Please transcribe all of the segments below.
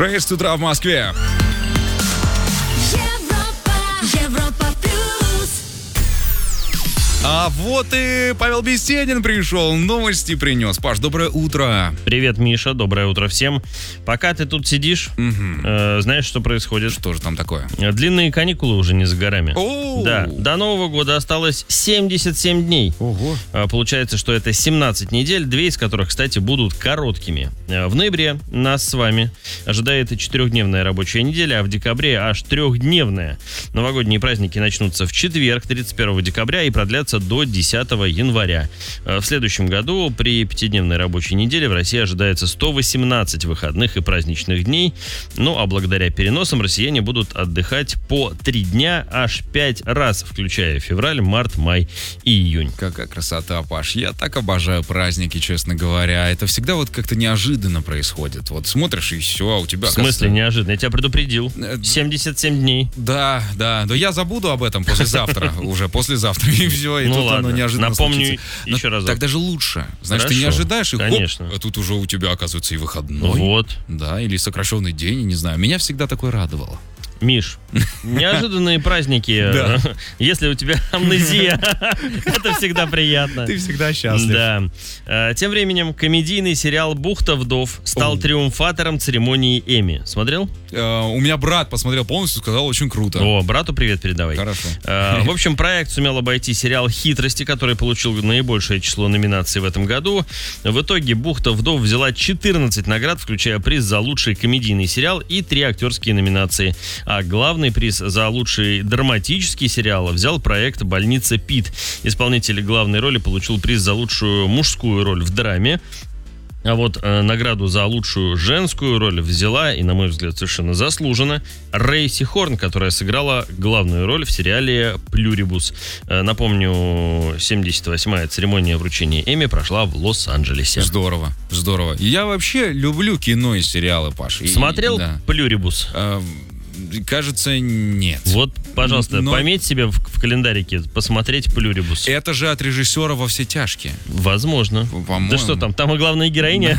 6 утра в Москве. Европа плюс. А вот и Павел Беседин пришел, новости принес. Паш, доброе утро. Привет, Миша, доброе утро всем. Пока ты тут сидишь, знаешь, что происходит? Что же там такое? Длинные каникулы уже не за горами. О! Да, до Нового года осталось 77 дней. Ого. Получается, что это 17 недель, 2 из которых, кстати, будут короткими. В ноябре нас с вами ожидает 4-дневная рабочая неделя, а в декабре аж 3-дневная. Новогодние праздники начнутся в четверг, 31 декабря, и продлятся до 10 января. В следующем году при 5-дневной рабочей неделе в России ожидается 118 выходных и праздничных дней. Ну, а благодаря переносам россияне будут отдыхать по 3 дня аж 5 раз, включая февраль, март, май и июнь. Какая красота, Паш. Я так обожаю праздники, честно говоря. Это всегда вот как-то неожиданно происходит. Вот смотришь, и все, а у тебя... В смысле неожиданно? Я тебя предупредил. 77 дней. Да. Но я забуду об этом послезавтра. Уже послезавтра, и все. И Ну тут ладно, оно неожиданно напомню случится. еще Но разок. так даже лучше. Знаешь, ты не Хорошо, ожидаешь, и конечно. хоп, а тут уже у тебя, оказывается, и выходной. Вот. Да, или сокращенный день, не знаю. Меня всегда такое радовало. Миш, неожиданные праздники, Да. если у тебя амнезия, это всегда приятно. Ты всегда счастлив. Да. Тем временем комедийный сериал «Бухта вдов» стал триумфатором церемонии Эмми. Смотрел? У меня брат посмотрел полностью, сказал, очень круто. О, брату привет передавай. Хорошо. В общем, проект сумел обойти сериал «Хитрости», который получил наибольшее число номинаций в этом году. В итоге «Бухта вдов» взяла 14 наград, включая приз за лучший комедийный сериал и 3 актерские номинации. А главный приз за лучший драматический сериал взял проект «Больница Пит». Исполнитель главной роли получил приз за лучшую мужскую роль в драме. А вот награду за лучшую женскую роль взяла, и, на мой взгляд, совершенно заслуженно, Рейси Хорн, которая сыграла главную роль в сериале «Плюрибус». Напомню, 78-я церемония вручения Эмми прошла в Лос-Анджелесе. Здорово. Я вообще люблю кино и сериалы, Паш. Смотрел Да. «Плюрибус»? Кажется, нет. Вот, пожалуйста, Но- пометь себе в календарике посмотреть «Плюрибус». Это же от режиссера «Во все тяжкие». Возможно. По-моему. Да что там и главная героиня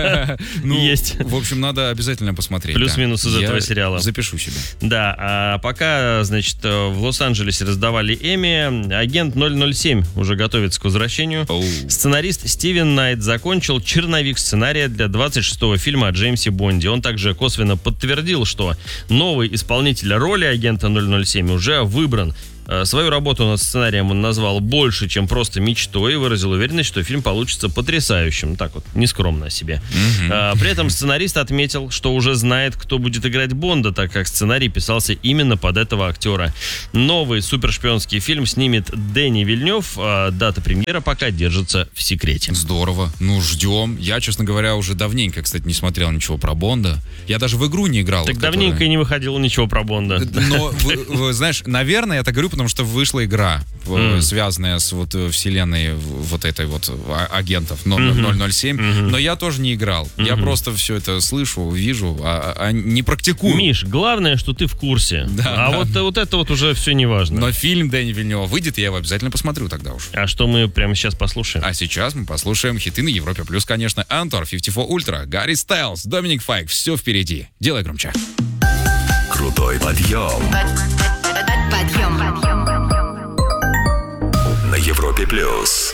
есть. В общем, надо обязательно посмотреть. Плюс-минус из Я этого сериала. Запишу себе. Да, а пока, значит, в Лос-Анджелесе раздавали Эмми, агент 007 уже готовится к возвращению. Оу. Сценарист Стивен Найт закончил черновик сценария для 26-го фильма о Джеймсе Бонде. Он также косвенно подтвердил, что новый исполнитель роли агента 007 уже выбран. Свою работу над сценарием он назвал больше, чем просто мечтой, и выразил уверенность, что фильм получится потрясающим. Так вот, нескромно о себе. При этом сценарист отметил, что уже знает, кто будет играть Бонда, так как сценарий писался именно под этого актера. Новый супершпионский фильм снимет Дэнни Вильнев, а дата премьеры пока держится в секрете. Здорово. Ну, ждем. Я, честно говоря, уже давненько, кстати, не смотрел ничего про Бонда. Я даже в игру не играл. Так вот, давненько которая- и не выходило ничего про Бонда. Но, знаешь, наверное, я так говорю, потому что вышла игра, связанная с вот вселенной вот этой вот агентов 007, но я тоже не играл. Я просто все это слышу, вижу, а не практикую. Миш, главное, что ты в курсе. Да, А да. вот это вот уже все не важно. Но фильм Дэнни Вильнева выйдет, и я его обязательно посмотрю тогда уж. А что мы прямо сейчас послушаем? А сейчас мы послушаем хиты на Европе Плюс, конечно. Антор, 54 Ультра, Гарри Стайлз, Доминик Файк. Все впереди. Делай громче. Крутой подъем Подъем. на Европе Плюс.